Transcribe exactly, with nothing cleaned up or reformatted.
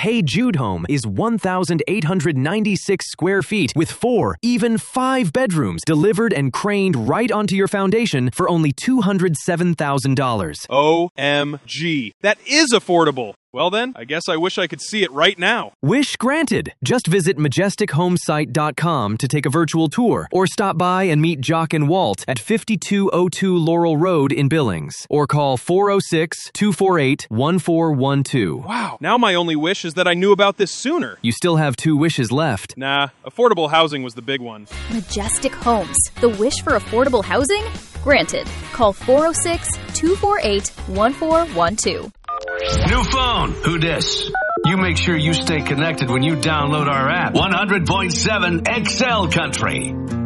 Hey Jude Home is one thousand eight hundred ninety-six square feet with four, even five bedrooms delivered and craned right onto your foundation for only two hundred seven thousand dollars. O M G. That is affordable. Well then, I guess I wish I could see it right now. Wish granted. Just visit majestic home site dot com to take a virtual tour or stop by and meet Jock and Walt at fifty-two oh two Laurel Road in Billings or call four oh six, two four eight, one four one two. Wow. Now my only wish is that I knew about this sooner. You still have two wishes left. Nah, affordable housing was the big one. Majestic Homes. The wish for affordable housing? Granted. Call four oh six, two four eight, one four one two. New phone. Who dis? You make sure you stay connected when you download our app. one hundred point seven X L Country.